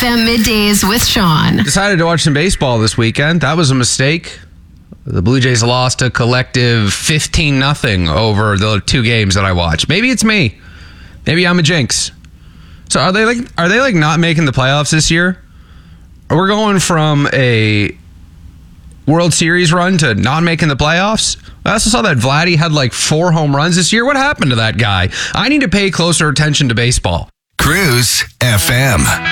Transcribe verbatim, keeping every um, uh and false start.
F M Middays with Sean. Decided to watch some baseball this weekend. That was a mistake. The Blue Jays lost a collective fifteen nothing over the two games that I watched. Maybe it's me. Maybe I'm a jinx. So are they like are they like not making the playoffs this year? We're going from a World Series run to not making the playoffs. I also saw that Vladdy had like four home runs this year. What happened to that guy? I need to pay closer attention to baseball. Cruise F M.